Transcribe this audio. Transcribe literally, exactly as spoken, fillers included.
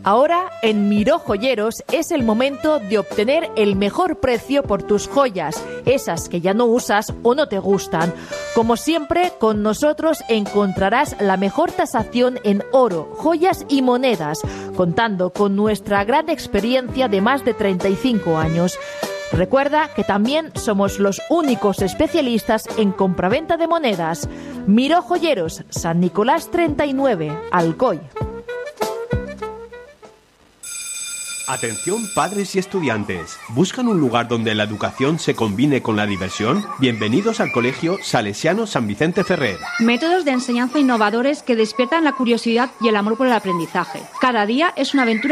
Ahora, en Miró Joyeros es el momento de obtener el mejor precio por tus joyas, esas que ya no usas o no te gustan. Como siempre, con nosotros encontrarás la mejor tasación en oro, joyas y monedas, contando con nuestra gran experiencia de más de treinta y cinco años. Recuerda que también somos los únicos especialistas en compraventa de monedas. Miró Joyeros, San Nicolás treinta y nueve, Alcoy. Atención padres y estudiantes. ¿Buscan un lugar donde la educación se combine con la diversión? Bienvenidos al Colegio Salesiano San Vicente Ferrer. Métodos de enseñanza innovadores que despiertan la curiosidad y el amor por el aprendizaje. Cada día es una aventura